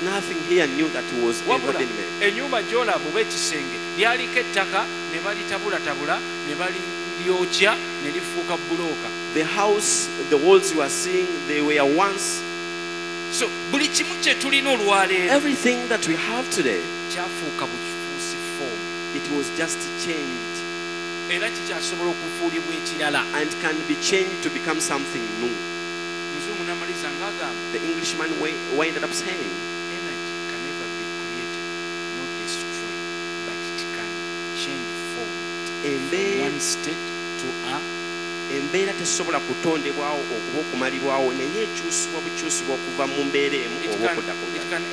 nothing here new that was ever been made. Ennyumba gy'olaba oba ekisenge lyaliko ettaka ne balitabulatabula ne balyokya ne lifuuka bulooka. The house, the walls you are seeing, they were once. So buli kimu kye tulina olwaleero Everything that we have today, kyafuuka bukifuusi form it was just changed era kikyasobola okufuulibwa ekirala. and can be changed to become something new. Muzungu n'amaliza ng'agamba The Englishman ended up saying, energy can never be created, not destroyed, but it can change form from one state to a. embeera tesobola kutondebwawo okuba okumalibwawo naye ekyusibwa bukyusibwa okuva mu mbeera emu oba okudda ku ndala.